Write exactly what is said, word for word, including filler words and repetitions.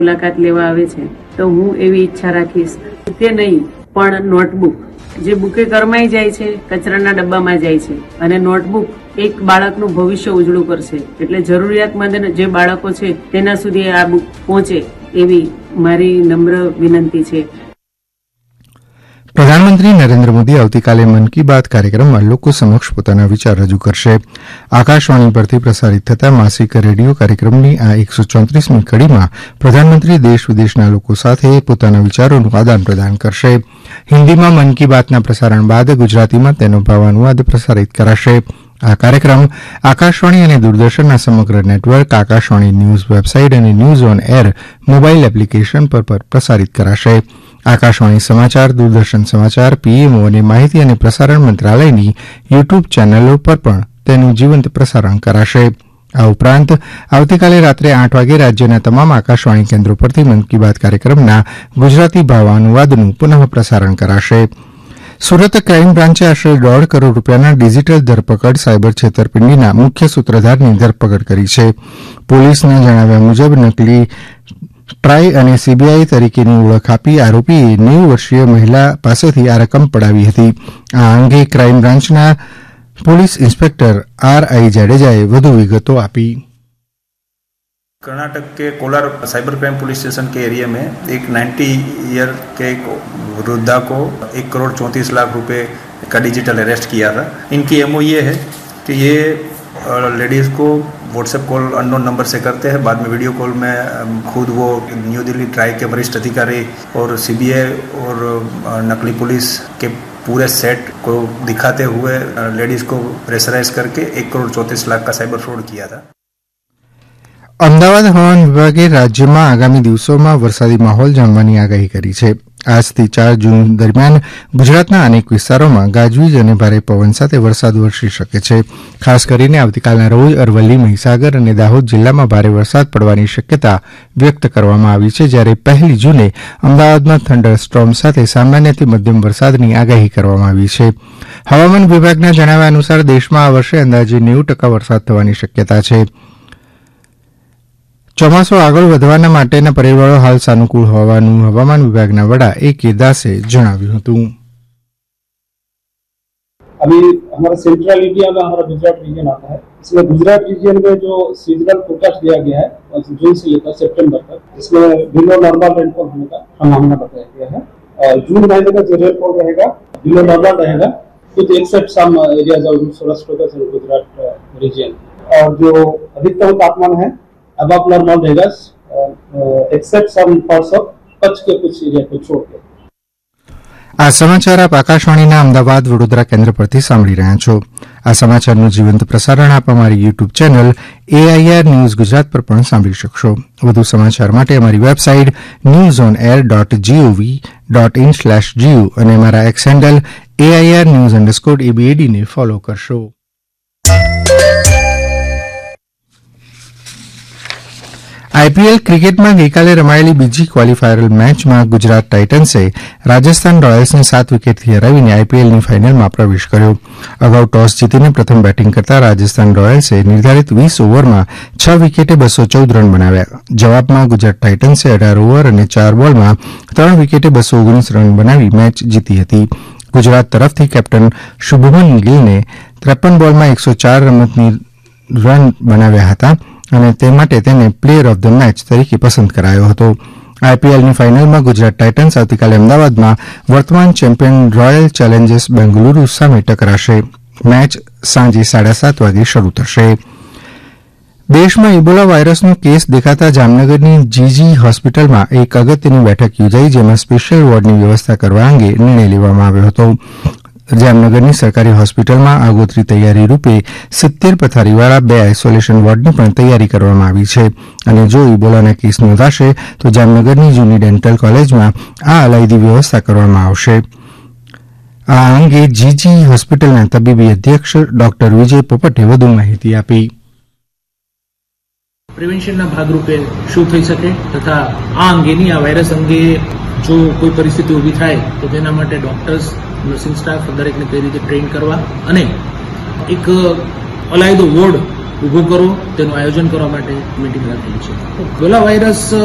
મુલાકાત લેવા આવે છે તો હું એવી ઈચ્છા રાખીશ કે નહીં પણ નોટબુક જે બુકે કરમાઈ જાય છે કચરાના ડબ્બામાં જાય છે અને નોટબુક એક બાળકનું ભવિષ્ય ઉજળું કરશે એટલે જરૂરિયાતમંદ જે બાળકો છે તેના સુધી આ બુક પહોંચે એવી મારી નમ્ર વિનંતી છે. પ્રધાનમંત્રી નરેન્દ્ર મોદી આવતીકાલે મન કી બાત કાર્યક્રમમાં લોકો સમક્ષ પોતાના વિચાર રજૂ કરશે. આકાશવાણી પરથી પ્રસારિત થતા માસિક રેડિયો કાર્યક્રમની આ એકસો ચોત્રીસમી કડીમાં પ્રધાનમંત્રી દેશ વિદેશના લોકો સાથે પોતાના વિચારોનું આદાન પ્રદાન કરશે. હિન્દીમાં મન કી બાતના પ્રસારણ બાદ ગુજરાતીમાં તેનો ભાવાનુવાદ પ્રસારિત કરાશે. આ કાર્યક્રમ આકાશવાણી અને દૂરદર્શનના સમગ્ર નેટવર્ક, આકાશવાણી ન્યૂઝ વેબસાઇટ અને news on air mobile application પર પ્રસારિત કરાશે. આકાશવાણી સમાચાર, દૂરદર્શન સમાચાર, પીએમઓ અને માહિતી અને પ્રસારણ મંત્રાલયની યુટ્યુબ ચેનલો પર પણ તેનું જીવંત પ્રસારણ કરાશે. આ ઉપરાંત આવતીકાલે રાત્રે આઠ વાગે રાજ્યના તમામ આકાશવાણી કેન્દ્રો પરથી મન કી બાત કાર્યક્રમના ગુજરાતી ભાવાનુવાદનું પુનઃ પ્રસારણ કરાશે. સુરત ક્રાઇમ બ્રાન્ચે આશરે દોઢ કરોડ રૂપિયાના ડિજીટલ ધરપકડ સાયબર છેતરપિંડીના મુખ્ય સૂત્રધારની ધરપકડ કરી છે. પોલીસના જણાવ્યા મુજબ નકલી ટ્રાય અને સીબીઆઈ તરીકેની ઓળખ આપી આરોપીએ નેવું વર્ષીય મહિલા પાસેથી આ રકમ પડાવી હતી. આ અંગે ક્રાઇમ બ્રાન્ચના पुलिस इंस्पेक्टर आर आई जाडेजाए વધુ વિગતો આપી. कर्नाटक के Kolar cyber crime police station के एरिया में एक नब्बे ईयर के एक वृद्धा को एक करोड़ चौंतीस लाख रुपए का डिजिटल अरेस्ट किया था. इनकी एमओ ये है कि ये लेडीज़ को व्हाट्सएप कॉल अननोन नंबर से करते हैं, बाद में वीडियो कॉल में खुद वो न्यू दिल्ली ट्राई के वरिष्ठ अधिकारी और सीबीआई और नकली पुलिस के पूरे सेट को दिखाते हुए लेडीज़ को प्रेशराइज करके एक करोड़ चौंतीस लाख का साइबर फ्रॉड किया था. અમદાવાદ હવામાન વિભાગે રાજ્યમાં આગામી દિવસોમાં વરસાદી માહોલ જામવાની આગાહી કરી છે. આજથી ચાર જૂન દરમિયાન ગુજરાતના અનેક વિસ્તારોમાં ગાજવીજ અને ભારે પવન સાથે વરસાદ વરસી શકે છે. ખાસ કરીને આવતીકાલના રોજ અરવલ્લી, મહીસાગર અને દાહોદ જિલ્લામાં ભારે વરસાદ પડવાની શક્યતા વ્યક્ત કરવામાં આવી છે. જ્યારે પહેલી જૂને અમદાવાદમાં થંડર સ્ટોર્મ સાથે સામાન્યથી મધ્યમ વરસાદની આગાહી કરવામાં આવી છે. હવામાન વિભાગના જણાવ્યા અનુસાર દેશમાં આ વર્ષે અંદાજે નેવું ટકા વરસાદ થવાની શક્યતા છે. ચોમાસું આગળ વધવાના માટેના પરિબળો હાલ સાનુકૂળ હોવાનું હવામાન વિભાગના વડા એ કે દાસે જણાવ્યું હતું. अभी हमारा सेंट्रल इंडिया में हमारा गुजरात रीजन आता है. इसमें गुजरात रीजन में जो सीजनल फोरकास्ट दिया गया है जून से लेकर सितंबर तक, इसमें बिलो नॉर्मल रेनफॉल होने का संभावना बताया गया है. और जून महीने का जो रेनफॉल रहेगा बिलो नॉर्मल रहेगा कुछ except some areas of Saurashtra Gujarat reason. और जो अधिकतम तापमान है above normal रहेगा except some parts of Kutch के कुछ एरिया को छोड़ के. આ સમાચાર આપ આકાશવાણીના અમદાવાદ વડોદરા કેન્દ્ર પરથી સાંભળી રહ્યા છો. આ સમાચારનું જીવંત પ્રસારણ આપ અમારી YouTube channel AIR news Gujarat પર પણ સાંભળી શકશો. વધુ સમાચાર માટે અમારી website news on air dot GOV dot in slash GU અને અમારા x handle AIR news underscore એબીએડીને follow કરશો. આઈપીએલ ક્રિકેટમાં ગઈકાલે રમાયેલી બીજી ક્વોલિફાયર મેચમાં ગુજરાત ટાઇટન્સે રાજસ્થાન રોયલ્સને સાત વિકેટથી હરાવીને આઈપીએલની ફાઇનલમાં પ્રવેશ કર્યો. અગાઉ ટોસ જીતીને પ્રથમ બેટિંગ કરતા રાજસ્થાન રોયલ્સે નિર્ધારિત વીસ ઓવરમાં છ વિકેટે બસો ચૌદ રન બનાવ્યા. જવાબમાં ગુજરાત ટાઇટન્સે અઢાર ઓવર અને ચાર બોલમાં ત્રણ વિકેટે બસો ઓગણીસ રન બનાવી મેચ જીતી હતી. ગુજરાત તરફથી કેપ્ટન શુભમન ગિલને ત્રેપન બોલમાં એકસો ચાર રમતની રન બનાવ્યા હતા અને તે માટે તેને પ્લેયર ઓફ ધ મેચ તરીકે પસંદ કરાયો હતો. આઈપીએલની ફાઇનલમાં ગુજરાત ટાઇટન્સ આવતીકાલે અમદાવાદમાં વર્તમાન ચેમ્પિયન રોયલ ચેલેન્જર્સ બેંગલુરુ સામે ટકરાશે. મેચ સાંજે સાડા સાત વાગે શરૂ થશે. દેશમાં ઇબોલા વાયરસનો કેસ દેખાતા જામનગરની જીજી હોસ્પિટલમાં એક અગત્યની બેઠક યોજાઈ, જેમાં સ્પેશિયલ વોર્ડની વ્યવસ્થા કરવા અંગે નિર્ણય લેવામાં આવ્યો હતો. જામનગરની સરકારી હોસ્પિટલમાં આગોતરી તૈયારી રૂપે સિત્તેર પથારીવાળા બે આઇસોલેશન વોર્ડની પણ તૈયારી કરવામાં આવી છે અને જો ઇબોલાના કેસ નોંધાશે તો જામનગરની જૂની ડેન્ટલ કોલેજમાં આ અલાયદી વ્યવસ્થા કરવામાં આવશે. આ અંગે જીજી હોસ્પિટલના તબીબી અધ્યક્ષ ડોક્ટર વિજય પોપટે વધુ માહિતી આપી. પ્રિવેન્શનના ભાગરૂપે શું થઈ શકે તથા આ અંગેની આ વાયરસ અંગે જો કોઈ પરિસ્થિતિ ઊભી થાય તો તેના માટે ડોક્ટર્સ, નર્સિંગ સ્ટાફ દરેકને કઈ રીતે ટ્રેન કરવા અને એક અલાયદો વોર્ડ ઉભો કરો તેનું આયોજન કરવા માટે મીટિંગ રાખેલી છે. Ebola virus